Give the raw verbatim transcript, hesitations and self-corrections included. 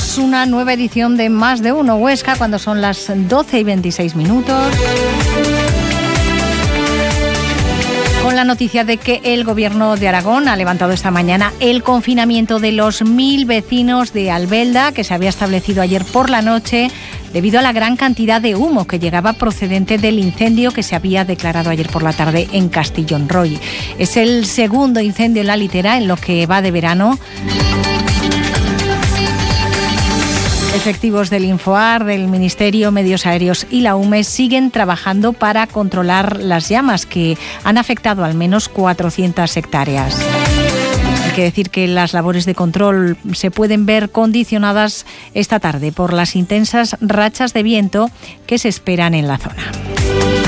Comenzamos una nueva edición de Más de Uno Huesca cuando son las doce y veintiséis minutos. Con la noticia de que el Gobierno de Aragón ha levantado esta mañana el confinamiento de los mil vecinos de Albelda, que se había establecido ayer por la noche debido a la gran cantidad de humo que llegaba procedente del incendio que se había declarado ayer por la tarde en Castillón Roy. Es el segundo incendio en la litera en lo que va de verano. Efectivos del Infoar, del Ministerio, Medios Aéreos y la U M E siguen trabajando para controlar las llamas que han afectado al menos cuatrocientas hectáreas. Hay que decir que las labores de control se pueden ver condicionadas esta tarde por las intensas rachas de viento que se esperan en la zona.